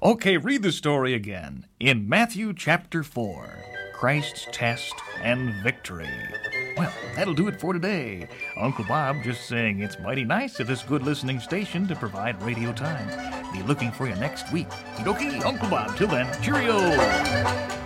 Okay, read the story again. In Matthew chapter 4, Christ's test and victory. Well, that'll do it for today. Uncle Bob just saying it's mighty nice of this good listening station to provide radio time. Be looking for you next week. Okie dokie, Uncle Bob. Till then, cheerio!